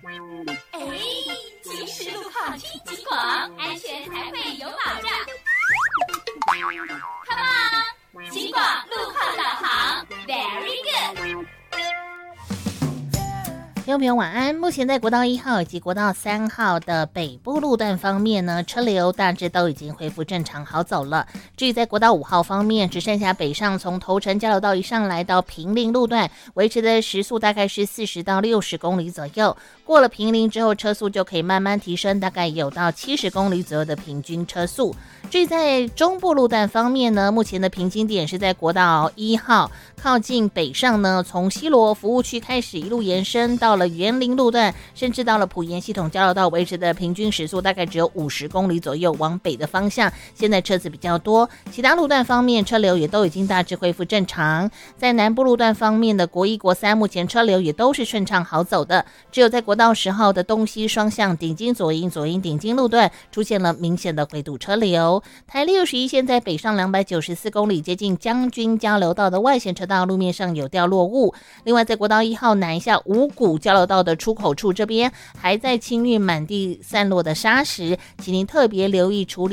哎，行驶路况听警广，安全才会有保障。Come on， 警广路况导航 ，Very good。 听众朋友晚安。目前在国道1号以及国道3号的北部路段方面呢，车流大致都已经恢复正常好走了。至于在国道5号方面，只剩下北上从头城交流道一上来到平林路段，维持的时速大概是40到60公里左右。过了平林之后，车速就可以慢慢提升，大概有到70公里左右的平均车速。至于在中部路段方面呢，目前的平均点是在国道1号靠近北上呢，从西螺服务区开始一路延伸到了园林路段，甚至到了埔盐系统交流道，维持的平均时速大概只有50公里左右，往北的方向现在车子比较多。其他路段方面车流也都已经大致恢复正常。在南部路段方面的国1、国3目前车流也都是顺畅好走的，只有在国道10号的东西双向顶金左营顶金路段出现了明显的回堵车流。台61线在北上294公里接近将军交流道的外线车道路面上有掉落物。另外在国道1号南下五股交流道的出口处这边还在清运满地散落的砂石，请您特别留意处理